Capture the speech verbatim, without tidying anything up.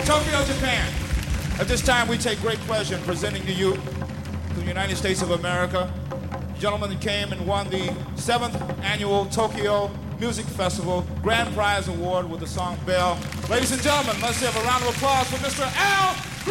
Tokyo, Japan. At this time, we take great pleasure in presenting to you the United States of America. Gentlemen came and won the seventh annual Tokyo Music Festival Grand Prize Award with the song Bell. Ladies and gentlemen, let's have a round of applause for Mister Al